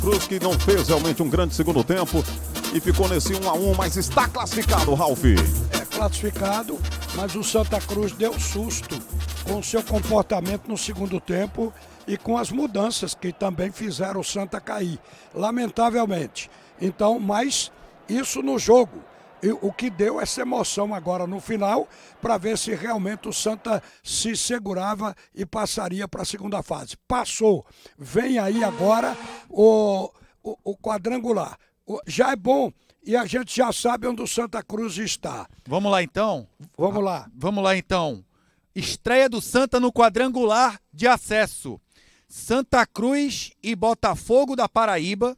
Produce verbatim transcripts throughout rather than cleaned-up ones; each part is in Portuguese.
Cruz, que não fez realmente um grande segundo tempo e ficou nesse um a um, mas está classificado, Ralf. É classificado, mas o Santa Cruz deu susto com o seu comportamento no segundo tempo e com as mudanças que também fizeram o Santa cair, lamentavelmente. Então, mas isso no jogo. E o que deu essa emoção agora no final, para ver se realmente o Santa se segurava e passaria para a segunda fase. Passou. Vem aí agora o, o, o quadrangular. O, já é bom e a gente já sabe onde o Santa Cruz está. Vamos lá então? Vamos lá. Vamos lá então. Estreia do Santa no quadrangular de acesso. Santa Cruz e Botafogo da Paraíba,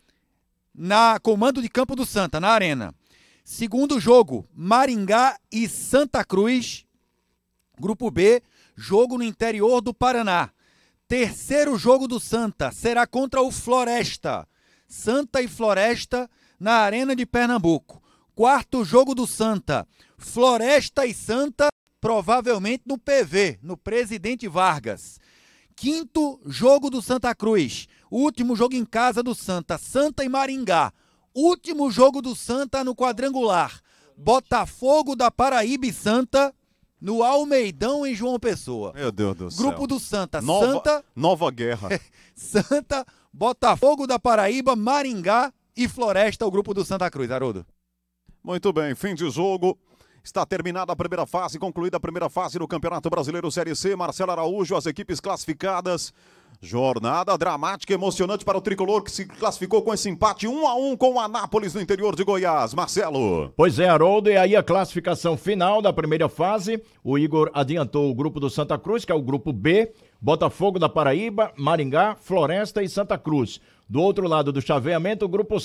na comando de campo do Santa, na Arena. Segundo jogo, Maringá e Santa Cruz, Grupo B, jogo no interior do Paraná. Terceiro jogo do Santa será contra o Floresta. Santa e Floresta na Arena de Pernambuco. Quarto jogo do Santa, Floresta e Santa, provavelmente no P V, no Presidente Vargas. Quinto jogo do Santa Cruz, último jogo em casa do Santa, Santa e Maringá. Último jogo do Santa no quadrangular, Botafogo da Paraíba e Santa, no Almeidão em João Pessoa. Meu Deus do céu. Grupo do Santa, Nova, Santa... Nova guerra. Santa, Botafogo da Paraíba, Maringá e Floresta, o grupo do Santa Cruz, Haroldo. Muito bem, fim de jogo. Está terminada a primeira fase, concluída a primeira fase do Campeonato Brasileiro Série C. Marcelo Araújo, as equipes classificadas. Jornada dramática e emocionante para o Tricolor, que se classificou com esse empate um a um com o Anápolis no interior de Goiás. Marcelo. Pois é, Haroldo, e aí a classificação final da primeira fase. O Igor adiantou o grupo do Santa Cruz, que é o grupo B. Botafogo da Paraíba, Maringá, Floresta e Santa Cruz. Do outro lado do chaveamento, o grupo